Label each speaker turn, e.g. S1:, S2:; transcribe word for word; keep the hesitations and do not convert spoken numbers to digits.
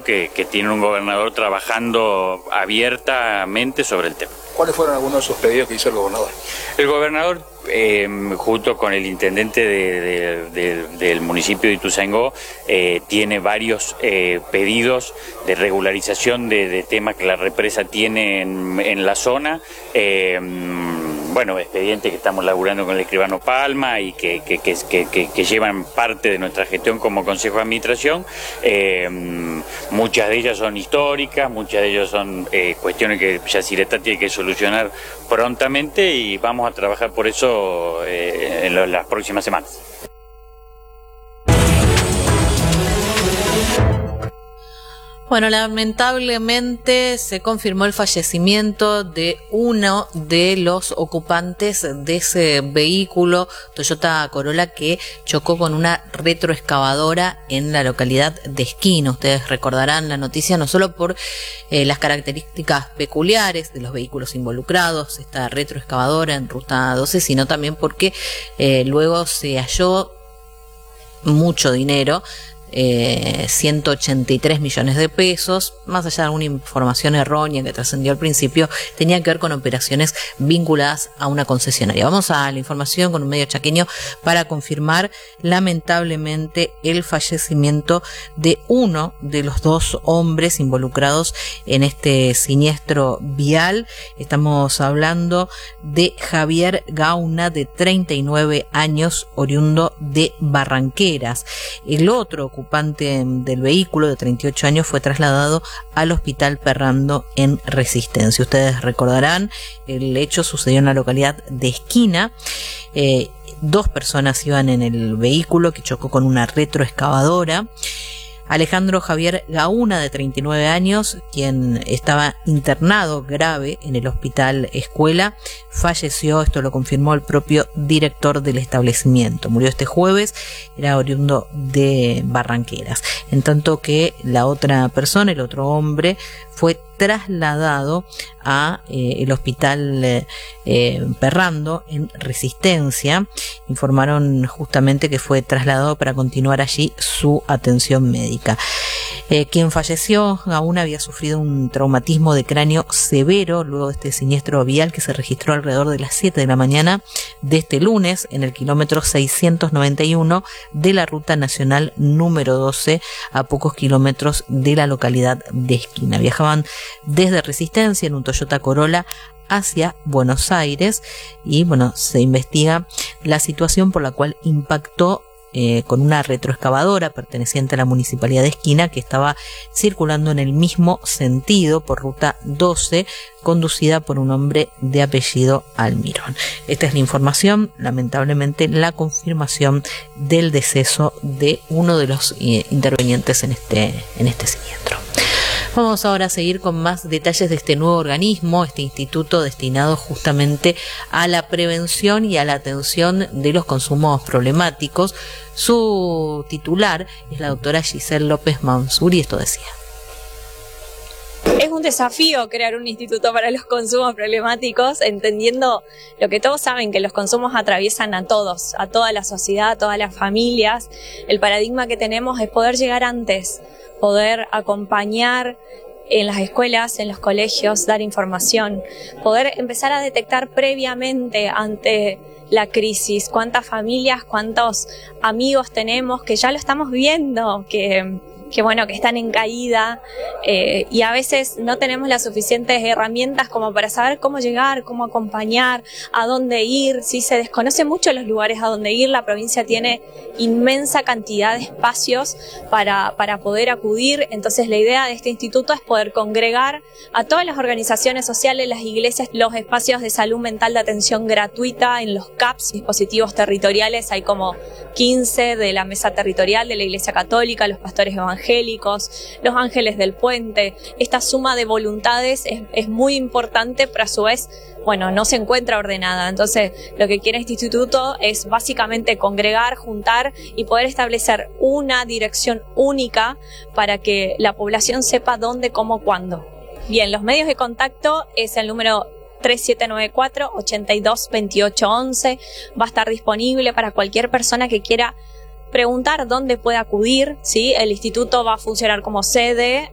S1: que, que tiene un gobernador trabajando abiertamente sobre el tema.
S2: ¿Cuáles fueron algunos de sus pedidos que hizo el gobernador?
S1: El gobernador, eh, junto con el intendente de, de, de, del municipio de Ituzaingó, eh, tiene varios eh, pedidos de regularización de, de temas que la represa tiene en, en la zona. Eh, bueno, expedientes que estamos laburando con el escribano Palma y que, que, que, que, que llevan parte de nuestra gestión como Consejo de Administración. Eh, muchas de ellas son históricas, muchas de ellas son eh, cuestiones que Yacyretá tiene que solucionar prontamente y vamos a trabajar por eso eh, en las próximas semanas.
S3: Bueno, lamentablemente se confirmó el fallecimiento de uno de los ocupantes de ese vehículo Toyota Corolla que chocó con una retroexcavadora en la localidad de Esquina. Ustedes recordarán la noticia no solo por eh, las características peculiares de los vehículos involucrados, esta retroexcavadora en ruta doce, sino también porque eh, luego se halló mucho dinero. Eh, ciento ochenta y tres millones de pesos, más allá de alguna información errónea que trascendió al principio, tenía que ver con operaciones vinculadas a una concesionaria. Vamos a la información con un medio chaqueño para confirmar lamentablemente el fallecimiento de uno de los dos hombres involucrados en este siniestro vial. Estamos hablando de Javier Gauna, de treinta y nueve años, oriundo de Barranqueras. El otro ocupante del vehículo, de treinta y ocho años, fue trasladado al Hospital Perrando en Resistencia. Ustedes recordarán, el hecho sucedió en la localidad de Esquina. Eh, dos personas iban en el vehículo que chocó con una retroexcavadora. Alejandro Javier Gauna, de treinta y nueve años, quien estaba internado grave en el Hospital Escuela, falleció. Esto lo confirmó el propio director del establecimiento. Murió este jueves, era oriundo de Barranqueras. En tanto que la otra persona, el otro hombre, fue trasladado a eh, el hospital eh, eh, Perrando en Resistencia. Informaron justamente que fue trasladado para continuar allí su atención médica. Eh, quien falleció, aún había sufrido un traumatismo de cráneo severo luego de este siniestro vial que se registró alrededor de las siete de la mañana de este lunes en el kilómetro seiscientos noventa y uno de la ruta nacional número doce, a pocos kilómetros de la localidad de Esquina. Viajaban desde Resistencia en un Toyota Corolla hacia Buenos Aires y bueno, se investiga la situación por la cual impactó Eh, con una retroexcavadora perteneciente a la Municipalidad de Esquina que estaba circulando en el mismo sentido por ruta doce, conducida por un hombre de apellido Almirón. Esta es la información, lamentablemente la confirmación del deceso de uno de los eh, intervenientes en este, en este siniestro. Vamos ahora a seguir con más detalles de este nuevo organismo, este instituto destinado justamente a la prevención y a la atención de los consumos problemáticos. Su titular es la doctora Giselle López Mansur y esto decía.
S4: Es un desafío crear un instituto para los consumos problemáticos, entendiendo lo que todos saben, que los consumos atraviesan a todos, a toda la sociedad, a todas las familias. El paradigma que tenemos es poder llegar antes, poder acompañar en las escuelas, en los colegios, dar información, poder empezar a detectar previamente ante la crisis cuántas familias, cuántos amigos tenemos que ya lo estamos viendo, que... que bueno, que están en caída eh, y a veces no tenemos las suficientes herramientas como para saber cómo llegar, cómo acompañar, a dónde ir. Sí, se desconoce mucho los lugares a dónde ir. La provincia tiene inmensa cantidad de espacios para, para poder acudir. Entonces la idea de este instituto es poder congregar a todas las organizaciones sociales, las iglesias, los espacios de salud mental de atención gratuita en los C A P S, dispositivos territoriales. Hay como quince de la mesa territorial de la Iglesia Católica, los pastores evangélicos, los ángeles del puente. Esta suma de voluntades es, es muy importante, pero a su vez, bueno, no se encuentra ordenada. Entonces, lo que quiere este instituto es básicamente congregar, juntar y poder establecer una dirección única para que la población sepa dónde, cómo, cuándo. Bien, los medios de contacto es el número tres siete nueve cuatro, ocho dos, dos ocho once. Va a estar disponible para cualquier persona que quiera preguntar dónde puede acudir, ¿sí? El instituto va a funcionar como sede